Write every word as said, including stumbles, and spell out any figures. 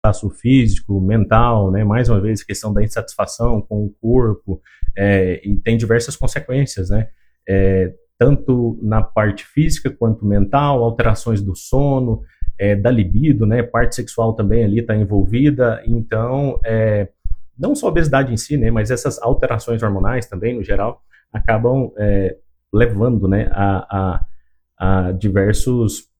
cansaço físico, mental, né? Mais uma vez, questão da insatisfação com o corpo, é, e tem diversas consequências, né? É, tanto na parte física quanto mental, alterações do sono, é, da libido, né? Parte sexual também ali está envolvida, então, é, não só a obesidade em si, né? Mas essas alterações hormonais também, no geral, acabam é, levando, né, a, a, a diversos